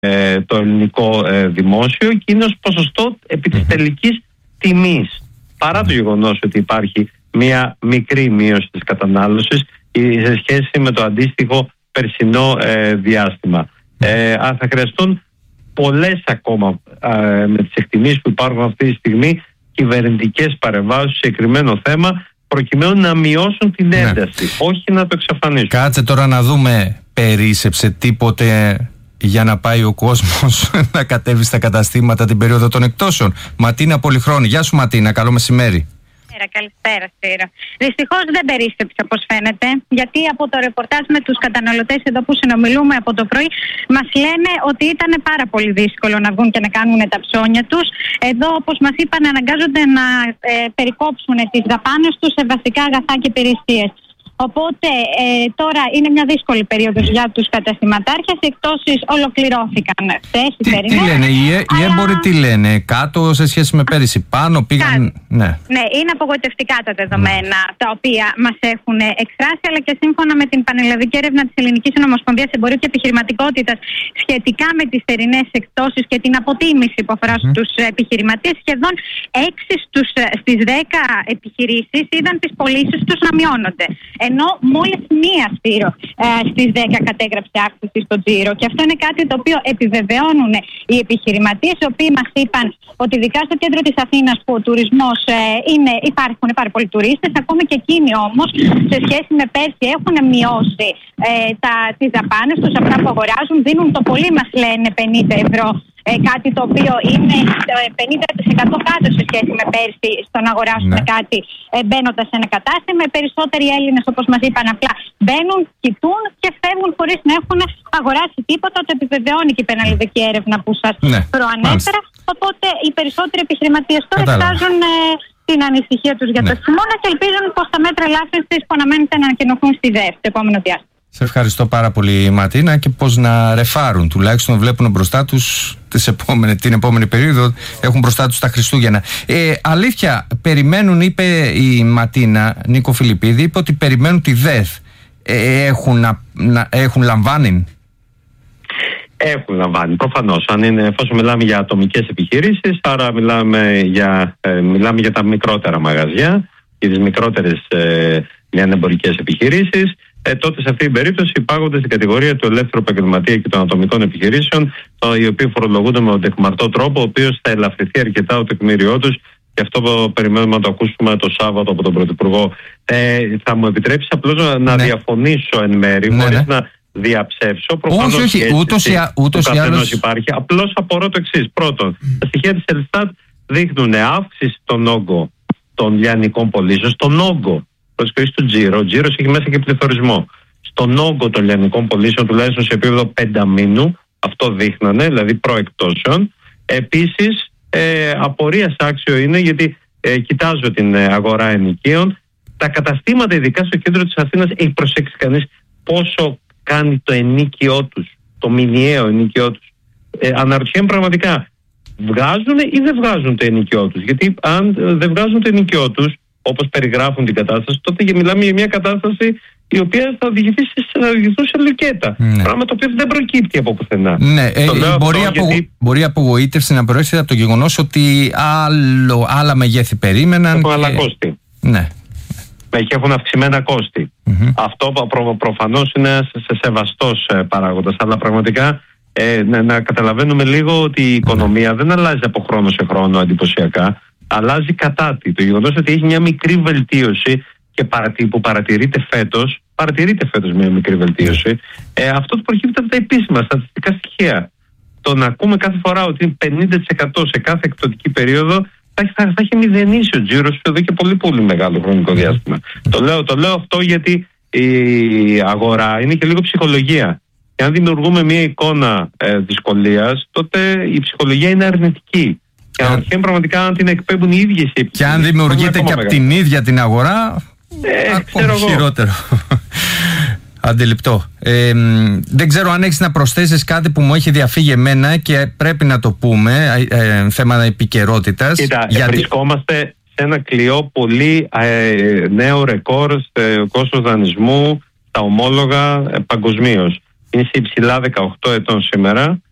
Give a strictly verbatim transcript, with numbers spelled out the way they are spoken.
ε, το ελληνικό ε, δημόσιο και είναι ως ποσοστό επί της τελικής τιμής. Παρά το γεγονός ότι υπάρχει μια μικρή μείωση της κατανάλωσης σε σχέση με το αντίστοιχο περσινό ε, διάστημα. Ε, θα χρειαστούν πολλές ακόμα ε, με τις εκτιμήσεις που υπάρχουν αυτή τη στιγμή κυβερνητικές παρεμβάσεις σε συγκεκριμένο θέμα προκειμένου να μειώσουν την ένταση, ναι. όχι να το εξαφανίσουν. Κάτσε τώρα να δούμε, περίσσεψε τίποτε για να πάει ο κόσμος να κατέβει στα καταστήματα την περίοδο των εκτόσεων? Ματίνα Πολυχρόνη. Γεια σου Ματίνα, καλό μεσημέρι. Καλησπέρα, Σπύρο. Δυστυχώς δεν περίστεψε όπως φαίνεται, γιατί από το ρεπορτάζ με τους καταναλωτές εδώ που συνομιλούμε από το πρωί, μας λένε ότι ήταν πάρα πολύ δύσκολο να βγουν και να κάνουν τα ψώνια τους. Εδώ, όπως μας είπαν, αναγκάζονται να ε, περικόψουν τις δαπάνες τους σε βασικά αγαθά και υπηρεσίες. Οπότε ε, τώρα είναι μια δύσκολη περίοδος για τους καταστηματάρχες. Οι εκτόσεις ολοκληρώθηκαν χθες. Τι, τι λένε, οι, αλλά... οι έμποροι τι λένε, κάτω σε σχέση με πέρυσι, πάνω πήγαν. Ναι. ναι, είναι απογοητευτικά τα δεδομένα ναι. τα οποία μας έχουν εκφράσει, αλλά και σύμφωνα με την πανελλαδική έρευνα της Ελληνικής Ομοσπονδίας Εμπορίου και Επιχειρηματικότητας σχετικά με τις θερινές εκτόσεις και την αποτίμηση που αφορά mm. στους επιχειρηματίες, σχεδόν έξι στις δέκα επιχειρήσεις είδαν τις πωλήσεις τους να μειώνονται. Ενώ μόλις μία Σπύρο ε, στις δέκα κατέγραψε αύξηση στο τζίρο. Και αυτό είναι κάτι το οποίο επιβεβαιώνουν οι επιχειρηματίες, οι οποίοι μας είπαν ότι ειδικά στο κέντρο της Αθήνας, που ο τουρισμός ε, είναι, υπάρχουν πάρα πολλοί τουρίστες, ακόμη και εκείνοι όμως σε σχέση με πέρσι έχουν μειώσει ε, τα, τις δαπάνες τους, αυτά που αγοράζουν, δίνουν το πολύ, μας λένε, πενήντα ευρώ. Ε, κάτι το οποίο είναι πενήντα τοις εκατό κάτω σε σχέση με πέρσι στο να αγοράσουν ναι. κάτι ε, μπαίνοντας σε ένα κατάστημα. Οι περισσότεροι Έλληνες, όπως μας είπαν, απλά μπαίνουν, κοιτούν και φεύγουν χωρίς να έχουν αγοράσει τίποτα. Το επιβεβαιώνει και η πανελλαδική έρευνα που σας ναι. προανέφερα. Μάλιστα. Οπότε οι περισσότεροι επιχειρηματίες τώρα εκφράζουν ε, την ανησυχία τους για ναι. το χειμώνα και ελπίζουν πως τα μέτρα ελάφρυνσης που αναμένεται να ανακοινωθούν στη ΔΕΕ το επόμενο διάστημα. Σε ευχαριστώ πάρα πολύ Ματίνα, και πώς να ρεφάρουν, τουλάχιστον βλέπουν μπροστά τους τις επόμενη, την επόμενη περίοδο, έχουν μπροστά τους τα Χριστούγεννα. Ε, αλήθεια, περιμένουν, είπε η Ματίνα, Νίκο Φιλιππίδη, είπε ότι περιμένουν τη ΔΕΘ. Ε, έχουν, να, να, έχουν λαμβάνει. Έχουν λαμβάνει, προφανώς. Αν είναι, εφόσον μιλάμε για ατομικές επιχειρήσεις, άρα μιλάμε για, ε, μιλάμε για τα μικρότερα μαγαζιά και τις μικρότερες ε, λιανεμπορικές επιχειρήσεις. Ε, τότε σε αυτή την περίπτωση υπάγονται στην κατηγορία του ελεύθερου επαγγελματία και των ατομικών επιχειρήσεων, το, οι οποίοι φορολογούνται με τον τεκμαρτό τρόπο, ο οποίος θα ελαφρυνθεί αρκετά το τεκμήριό τους, και αυτό περιμένουμε να το ακούσουμε το Σάββατο από τον Πρωθυπουργό. Ε, θα μου επιτρέψει απλώς να, να ναι. διαφωνήσω εν μέρη, ναι, χωρίς ναι. να διαψεύσω. Προφανώς όχι, όχι, ούτως ή, ούτως ή άλλως υπάρχει. Απλώς απορώ το εξής. Πρώτον, τα στοιχεία της Ελστάτ δείχνουν αύξηση στον όγκο των λιανικών πωλήσεων, στον όγκο. Του τζίρο. Ο τζίρος έχει μέσα και πληθωρισμό. Στον όγκο των λιανικών πωλήσεων, τουλάχιστον σε επίπεδο πενταμήνου, αυτό δείχνανε, δηλαδή προεκτώσεων. Επίσης, ε, απορίας άξιο είναι, γιατί ε, κοιτάζω την ε, αγορά ενοικίων. Τα καταστήματα, ειδικά στο κέντρο της Αθήνας, έχει προσέξει κανείς πόσο κάνει το ενοίκιό τους, το μηνιαίο ενοίκιό τους? Ε, αναρωτιέμαι πραγματικά, βγάζουν ή δεν βγάζουν το ενοίκιό τους? Γιατί αν δεν βγάζουν το ενοίκιό τους, όπως περιγράφουν την κατάσταση, τότε μιλάμε για μια κατάσταση η οποία θα οδηγηθεί σε λουκέτα. Ναι. Πράγμα το οποίο δεν προκύπτει από πουθενά. Ναι, ε, μπορεί, απο, γιατί... μπορεί η απογοήτευση να προέρχεται από το γεγονός ότι άλλο, άλλα μεγέθη περίμεναν. Έχουν και... άλλα κόστη. Ναι. Και έχουν αυξημένα κόστη. Mm-hmm. Αυτό προ, προφανώς είναι σε σεβαστός παράγοντας. Αλλά πραγματικά ε, να, να καταλαβαίνουμε λίγο ότι η οικονομία mm-hmm. δεν αλλάζει από χρόνο σε χρόνο εντυπωσιακά. Αλλάζει κατά τη. Το γεγονός ότι έχει μια μικρή βελτίωση και παρατη, που παρατηρείται φέτος, παρατηρείται φέτος μια μικρή βελτίωση, ε, αυτό το προκύπτει από τα επίσημα στατιστικά στοιχεία. Το να ακούμε κάθε φορά ότι είναι πενήντα τοις εκατό σε κάθε εκπτωτική περίοδο, θα, θα, θα έχει μηδενίσει ο τζίρος εδώ και πολύ πολύ μεγάλο χρονικό διάστημα. το, λέω, το λέω αυτό γιατί η αγορά είναι και λίγο ψυχολογία. Και αν δημιουργούμε μια εικόνα ε, δυσκολίας, τότε η ψυχολογία είναι αρνητική. Και αν yeah. πραγματικά αν την εκπέμπουν οι ίδιες οι και αν δημιουργείται και από την ίδια την αγορά, ε, ακόμα χειρότερο. Αντιληπτό. Ε, δεν ξέρω αν έχεις να προσθέσεις κάτι που μου έχει διαφύγει εμένα και πρέπει να το πούμε, ε, θέμα επικαιρότητας. Κοίτα, γιατί... βρισκόμαστε σε ένα κλειό πολύ ε, νέο ρεκόρ στο κόστος δανεισμού, τα ομόλογα ε, παγκοσμίως. Είναι σε υψηλά δεκαοκτώ ετών σήμερα.